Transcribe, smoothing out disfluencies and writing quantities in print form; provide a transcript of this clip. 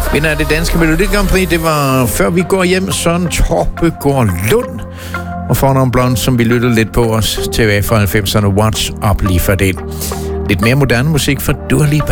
Vinder af det danske Melodi Grand Prix, det var Før vi går hjem, Søren Torpegaard Lund. Og Fornavn Blond, som vi lyttede lidt på os tilbage fra 90'erne. What's Up lige for det. Lidt mere moderne musik fra Dua Lipa.